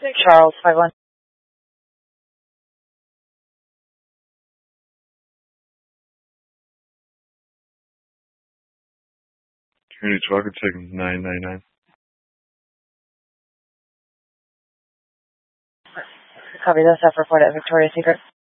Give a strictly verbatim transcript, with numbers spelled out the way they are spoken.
Charles, five one. Community Trucker taking nine nine nine. Copy this, F report at Victoria's Secret.